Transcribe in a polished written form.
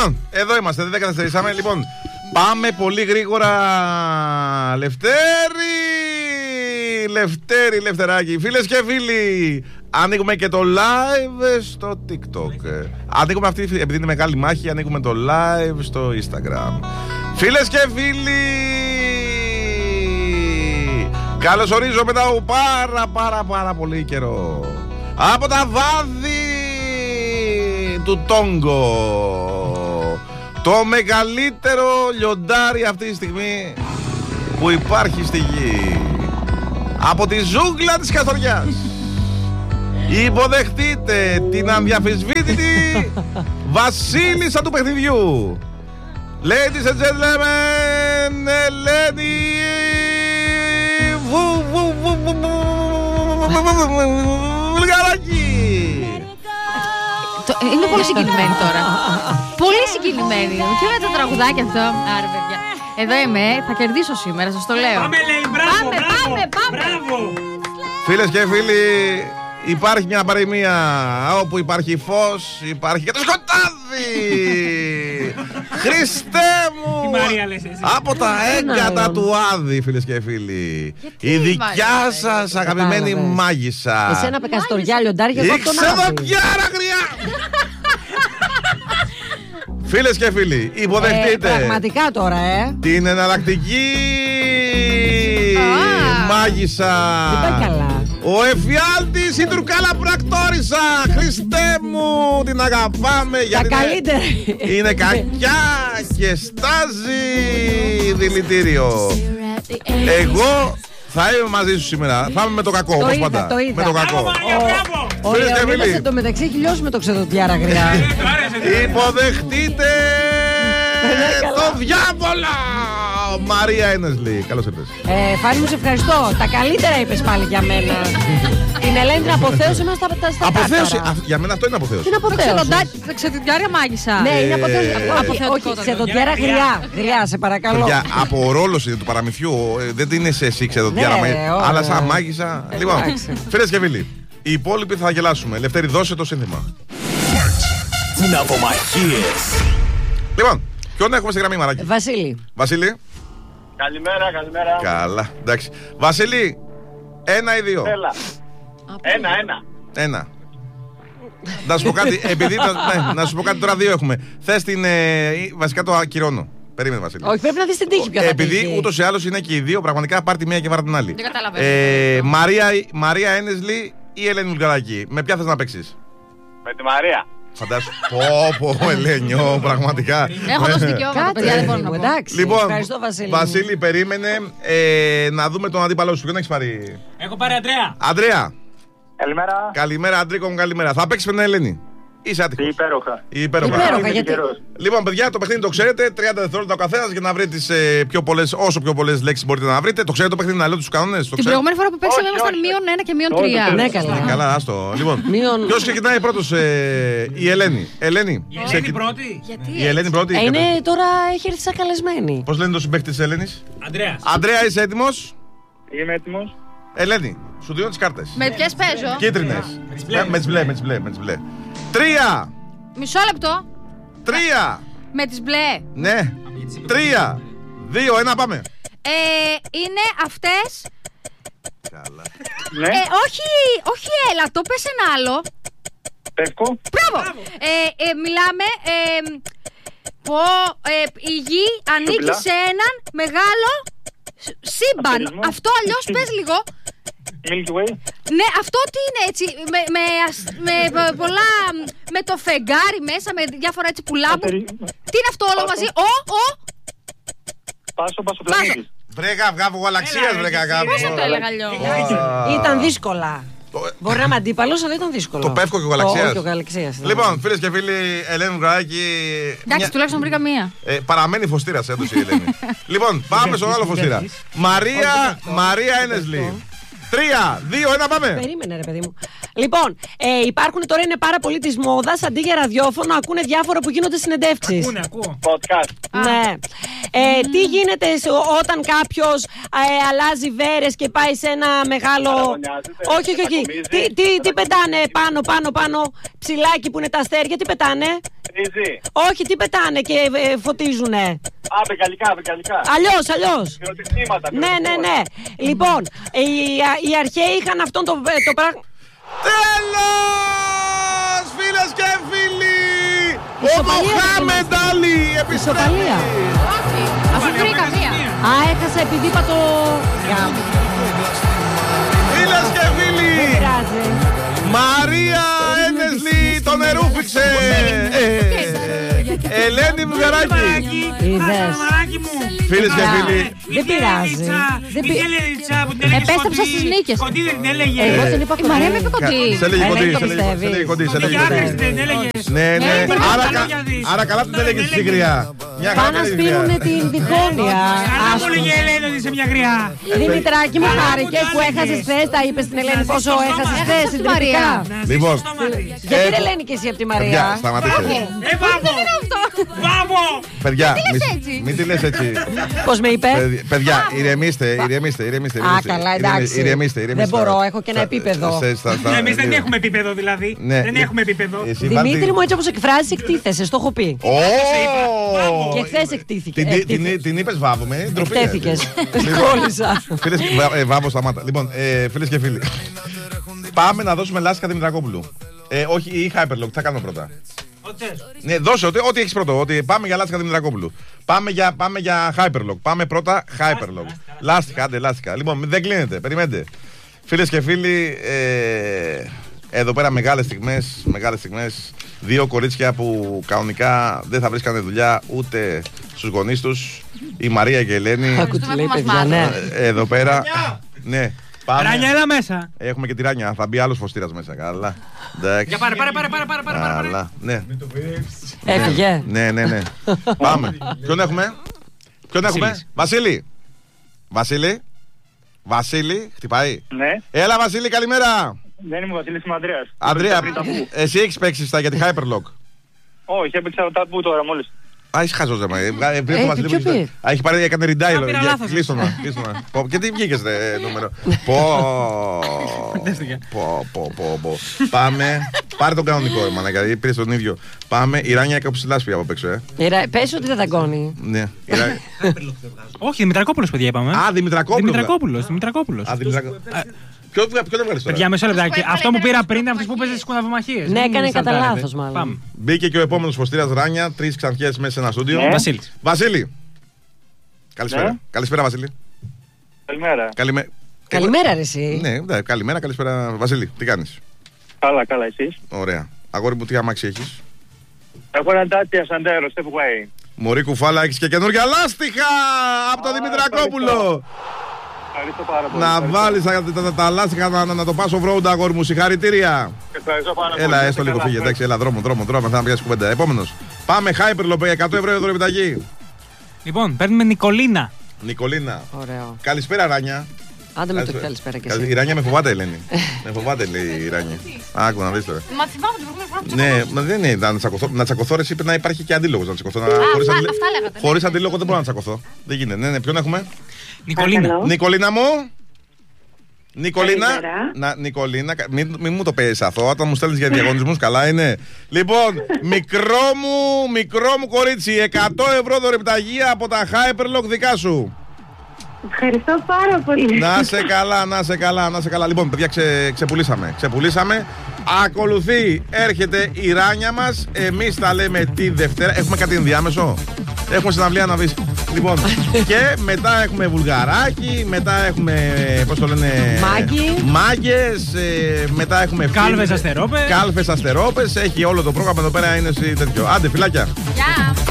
Λοιπόν, εδώ είμαστε, δεν καθυστερήσαμε. Λοιπόν, πάμε πολύ γρήγορα. Λευτέρη, φίλες και φίλοι. Ανοίγουμε και το live στο TikTok. Ανοίγουμε αυτή, επειδή είναι μεγάλη μάχη, ανοίγουμε το live στο Instagram. Φίλες και φίλοι, καλώς ορίζω μετά από πάρα πολύ καιρό από τα βάδι του Τόγκο, το μεγαλύτερο λιοντάρι αυτή τη στιγμή που υπάρχει στη γη, από τη ζούγκλα της Καστοριάς. Υποδεχτείτε την αδιαφυσβήτητη βασίλισσα του παιχνιδιού, ladies and gentlemen, Ελένη Βουλγαράκη. Είμαι πολύ συγκινημένη τώρα. Πολύ συγκινημένη. Και με το τραγουδάκι αυτό. Άρα, παιδιά. Εδώ είμαι, θα κερδίσω σήμερα, σας το λέω. Πάμε, λέει, μπράβο, πάμε. Φίλες και φίλοι, υπάρχει μια παροιμία. Όπου υπάρχει φως, υπάρχει και το σκοτάδι. Χριστέ μου! Τι Μαρία λες εσύ? Από τα έγκατα του Άδη, φίλες και φίλοι. Η δικιά σας αγαπημένη μάγισσα. Εσένα Καστοριά, λιοντάρια, εγώ τον Άδη. Ξεδοντιάρα γριά! Φίλες και φίλοι, υποδεχτείτε πραγματικά τώρα, την εναλλακτική μάγισσα. Δεν πάει καλά. Ο εφιάλτης, η Τουρκάλα πρακτόρισα. Χριστέ μου, την αγαπάμε. Γιατί καλύτερα είναι κακιά και στάζει δηλητήριο. Εγώ θα είμαι μαζί σου σήμερα. Θα είμαι με το κακό, όπως πάντα. Με το κακό. Ο Λεωνίδας εν τω μεταξύ έχει λιώσει με το ξεδοντιάρα γριά. Υποδεχτείτε το διάβολα, Μαρία Ένεσλι. Καλώς ήρθες. Φάνη μου, σε ευχαριστώ. Τα καλύτερα είπες πάλι για μένα. Την Ελένη την αποθέωση μας στα αποθέωση. Για μένα αυτό είναι αποθέωση. Είναι αποθέωση. Το ξεδοντιάρα μάγισσα. Ναι, είναι αποθέωση. Όχι, ξεδοντιάρα γριά, σε παρακαλώ. Από ρόλος του παραμυθιού, δεν είναι σε εσύ ξεδοντιάρα μάγισσα, αλλά σαν μάγισσα. Λοιπόν, φίλες και φίλοι, οι υπόλοιποι θα γελάσουμε. Λευτέρη, δώσε το σύνθημα. Λοιπόν, ποιον έχουμε στη γραμμή, Μαράκη? Βασίλη. Καλημέρα. Καλά, εντάξει. Βασίλη, 1 ή 2? Έλα. Ένα. Να σου πω κάτι, να σου πω κάτι, τώρα 2 έχουμε. Θες την, βασικά το ακυρώνω. Περίμενε, Βασίλη. Όχι, πρέπει να δεις την τύχη, ποια θα επειδή τύχει. ούτως ή άλλως είναι και οι 2, πραγματικά πάρ' τη μία και βάρ' την άλλη. Δεν καταλαβαίνω. Μαρία Ένεσλι ή Ελένη Βουλγαράκη? Με ποια θες να παίξεις? Με τη Μαρία. Φαντάσου. Πω, Ελένιο, πραγματικά. Έχω δώσει δικαιώματα, παιδιά, δεν μπορώ να πω. Εντάξει, Λοιπόν, ευχαριστώ, Βασίλη, περίμενε να δούμε τον αντίπαλό σου. Ποιον έχεις πάρει? Έχω πάρει Αντρέα. Αντρέα. Καλημέρα. Καλημέρα, Αντρίκο μου, καλημέρα. Θα παίξεις με την Ελένη? Είσαι άτυχος? Υπέροχα. γιατί. Λοιπόν, παιδιά, το παιχνίδι το ξέρετε. 30 δευτερόλεπτα ο καθένας για να βρείτε τις όσο πιο πολλές λέξεις μπορείτε να βρείτε. Το ξέρετε το παιχνίδι, να λέω τους κανόνες? Την προηγούμενη φορά που παίξαμε ήμασταν -1 και -3. Ναι, καλά. Καλά, άστο. Λοιπόν, ποιος ξεκινάει πρώτος? Η Ελένη. Η Ελένη πρώτη. Η Ελένη πρώτη. Τώρα έχει έρθει σαν καλεσμένη. Πώς λένε το συμπαίχτη της Ελένης? Αντρέας. Αντρέα, είσαι έτοιμος? Είμαι έτοιμος. Ελένη, σου δίνω τις κάρτες. Με ποιες παίζω? Κίτρινες. Με τις μπλε. 3. Μισό λεπτό. 3. Με τις μπλε. Ναι. 3, 2, 1, πάμε. Είναι αυτές. Καλά. Ναι. Όχι, έλα, το πες ένα άλλο. Πεύκο. Μπράβο. Μιλάμε. Η γη ανήκει σε έναν μεγάλο σύμπαν. Αυτό αλλιώς πες λίγο. Milky Way. Ναι, αυτό τι είναι έτσι, με πολλά, με το φεγγάρι μέσα, με διάφορα έτσι πουλά. Τι είναι αυτό όλο μαζί? Πάσο πλανήτης. Βρε γαυγάβο γαλαξίας, βρε γαυγάβο. Πώς θα το έλεγα αλλιώς? Ήταν δύσκολα. Μπορεί να είμαι αντίπαλος, αλλά ήταν δύσκολο. Το Πεύκο και ο Γαλαξίας. Όχι, ο Γαλαξίας. Λοιπόν, φίλες και φίλοι, Ελένη Βουλγαράκη. Εντάξει, τουλάχιστον βρήκα μία. Παραμένει φωστήρας, έδωσε η Ελένη. Λοιπόν, πάμε στον άλλο φωστήρα. Μαρία Ένεσλι. 3, 2, 1, πάμε. Περίμενε, ρε παιδί μου. Λοιπόν, υπάρχουν τώρα, είναι πάρα πολύ της μόδας, αντί για ραδιόφωνο, ακούνε διάφορα που γίνονται συνεντεύξεις. Ακούω. Podcast. Ναι. Τι γίνεται όταν κάποιος αλλάζει βέρες και πάει σε ένα μεγάλο. Όχι. Τι πετάνε πάνω, ψηλάκι που είναι τα αστέρια, τι πετάνε? Easy. Όχι, τι πετάνε και φωτίζουνε. Μπεκαλικά. Αλλιώς. Πυροτεχνήματα. Ναι. Λοιπόν, οι αρχαίοι είχαν αυτόν το πράγμα. Τέλος, φίλες και φίλοι! Ο Ισοπαλία Μοχάμεντ Άλι επιστρέφει! Ισοπαλία. Όχι. Αφού βρήκα μία. Α, έχασα επειδή είπα το. Φίλες και φίλοι! Πειράζει. Μαρία Ένεσλι τον ερούφηξε! Ελένη Βουγαράκη! Είδες. Φίλες και φίλοι, Δεν πειράζει. Επέστρεψα στις νίκες. Κοντή δεν την έλεγε. Εγώ την είπα Η Μαρία με είπε κοντή. σε έλεγε Ελένη, κοντή, το σε έλεγε πιστεύεις. κοντή, σε έλεγε Για κοντή. δεν την έλεγες. Ναι, τα λόγια της. άρα καλά την έλεγε στη γριά. Μια Πάνε να χαρά σπείρουνε την διχόνοια. Καλά που λέγε η Ελένη ότι είσαι μια γριά. Δημητράκη μου, Καλά που χάρηκες τα που έλεγες. έχασες θέση. Τα είπες στην Ελένη πόσο στο έχασες στόμα. θέση συντριπτικά. Λοιπόν, Γιατί δεν λένε και εσύ από τη παιδιά, Μαρία. σταματήστε. Μπράβο! Παιδιά, έτσι. μην τη λες έτσι. Πώς με είπε. Παιδιά, ηρεμήστε. Α, καλά, εντάξει. Ηρεμήστε. Δεν μπορώ, έχω και ένα επίπεδο. Εμείς δεν έχουμε επίπεδο δηλαδή. Ναι. Δεν έχουμε επίπεδο. Δημήτρη μου, έτσι όπως εκφράζεις, εκτίθεσαι. Το έχω πει. Και χθες εκτίθηκε. Την είπες Βάβο, με ντροπή. Εκτέθηκες. Κόλλησα. Βάβο, σταμάτα. Λοιπόν, φίλες και φίλοι, πάμε να δώσουμε Λάσκα Δημητρακόπουλου. Όχι, ή Hyperlock, τι θα κάνουμε πρώτα. Ναι, δώσε ό,τι έχεις πρώτο. Ότι πάμε για Λάσκα Δημητρακόπουλου. Πάμε για Hyperlock. Πάμε πρώτα Hyperlock. Λάστιχα. Λοιπόν, δεν κλείνετε, περιμένετε. Φίλες και φίλοι, εδώ πέρα μεγάλες στιγμές. Δύο κορίτσια που κανονικά δεν θα βρίσκανε δουλειά ούτε στους γονείς τους. Η Μαρία και η Ελένη. Άκου τι λέει, παιδιά, ναι. Εδώ πέρα. Ναι. Πάμε. Ράνια, έλα μέσα. Έχουμε και τη Ράνια. Θα μπει άλλος φωστήρας μέσα. Καλά. Εντάξει. Για πάρε. Καλά. Ναι. Έφυγε. Ναι. Πάμε. Ποιον έχουμε? Βασίλη, χτυπάει. Ναι. Έλα, Βασίλη, καλημέρα. Δεν είμαι ο Βασίλης, είμαι ο Ανδρέας. Ανδρέα, εσύ έχεις παίξει για τη Hyperlock. Όχι, έπαιξα τα που τώρα μόλις. Α, είσαι χαζός, ρε μα. ποιο πει? Έχει πάρει, έκανε ριντάιλο. πήρα λάθος. Κλείστονα. Και τι βγήκες, ρε, νούμερο. Πω. Πάμε. Πάρε τον κανονικό, ρε μάνα, γιατί πήρες τον ίδιο. Πάμε. Η Ράνια κάπου ψηλά σπία από παίξω, Πες ότι δεν δαγκώνει. Ναι. Όχι, Δημητρακόπουλος, παιδιά, είπαμε. Α, Δημητρακόπουλος. Δημητρακόπουλος. Ποιο δεν βγάλεις τώρα? Παιδιά, μισό λεπτάκι. Αυτό που πήρα πριν είναι αυτός που παίζει στις κουναβομαχίες. Ναι, Μην έκανε κατά σαλτάρετε. λάθος, μάλλον. Πάμε. Μπήκε και ο επόμενος φωστήρας Ράνια. 3 ξανθιές μέσα σε ένα στούντιο. Ναι. Βασίλης. Καλησπέρα. Ναι. Καλησπέρα, Βασίλη. Καλημέρα. Καλημέρα, ρε εσύ. Ναι, καλημέρα, καλησπέρα. Βασίλη, τι κάνεις? Καλά, εσείς. Ωραία. Αγόρι μου, τι αμάξι έχεις? Έχω ένα Dacia Sandero, Stepway. Μωρή κουφάλα, έχεις και καινούργια λάστιχα από τον Δημητρακόπουλο. Ευχαριστώ πάρα πολύ. Να βάλεις τα λάστιχα να το πας off-road, αγόρι μου. Συγχαρητήρια. Ευχαριστώ πάρα πολύ. Έλα, έστω λίγο φύγε. Εντάξει, έλα, δρόμο, θα να πιάσεις κουβέντα. Επόμενος. Πάμε, Hyperlock, 100 ευρώ δωρεπιταγή. Λοιπόν, παίρνουμε Νικολίνα. Νικολίνα. Ωραίο. Καλησπέρα, Ράνια. Άντε με το καλησπέρα και Η εσύ. Ράνια με φοβάται, Ελένη. Με φοβάται, λέει η Ράνια. Άκου να δεις τώρα. Μα θυμάμαι την προηγούμενη φορά που Ναι, μα δεν είναι να τσακωθώ. Ρε, είπε να υπάρχει και αντίλογος να τσακωθώ. αυτά λέγατε. Χωρίς αντίλογο δεν μπορώ να τσακωθώ. Δεν γίνεται. Ναι, ποιον έχουμε? Νικολίνα. Νικολίνα μου. Νικολίνα. Καλημέρα. Νικολίνα, μην μου το παίζεις αθώα, όταν μου στέλνεις για διαγωνισμούς, καλά είναι. Λοιπόν, μικρό μου κορίτσι, 100 ευρώ δωρεπιταγή από τα Hyperlock δικά σου. Ευχαριστώ πάρα πολύ. Να σε καλά. Λοιπόν, παιδιά, ξεπουλήσαμε. Ακολουθεί, έρχεται η Ράνια μας. Εμείς τα λέμε τη Δευτέρα. Έχουμε κάτι ενδιάμεσο? Έχουμε συναυλία να βρεις. Λοιπόν, και μετά έχουμε βουλγαράκι. Μετά έχουμε, πώς το λένε, μάγκες. Μετά έχουμε Κάλβες αστερόπες. Έχει όλο το πρόγραμμα εδώ πέρα, είναι τέτοιο. Άντε, φιλάκια. Γεια.